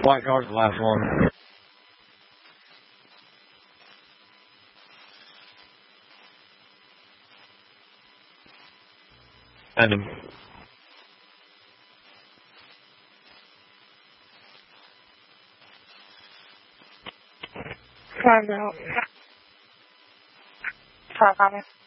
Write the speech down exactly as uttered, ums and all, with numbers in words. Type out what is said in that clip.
White card's the last one. And him. Time out. Talk on it.